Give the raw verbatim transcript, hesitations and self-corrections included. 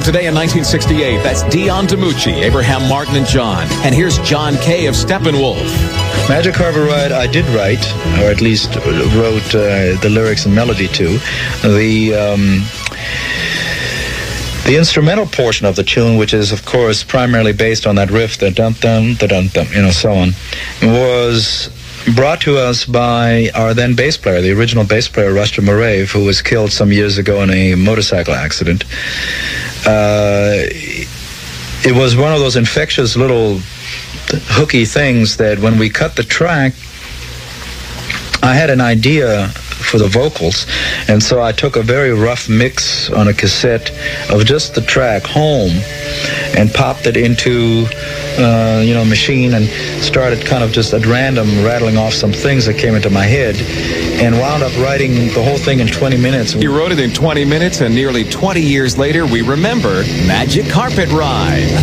Today in nineteen sixty-eight, that's Dion DiMucci, Abraham Martin, and John. And here's John Kay of Steppenwolf. Magic Carpet Ride I did write, or at least wrote uh, the lyrics and melody to. The... Um, The instrumental portion of the tune, which is, of course, primarily based on that riff, the dum-dum, the dum-dum, you know, so on, was brought to us by our then bass player, the original bass player, Rusty Morave, who was killed some years ago in a motorcycle accident. Uh, it was one of those infectious little hooky things that when we cut the track, I had an idea for the vocals, and so I took a very rough mix on a cassette of just the track Home and popped it into uh, you know machine and started kind of just at random rattling off some things that came into my head and wound up writing the whole thing in twenty minutes. He wrote it in twenty minutes, and nearly twenty years later we remember Magic Carpet Ride.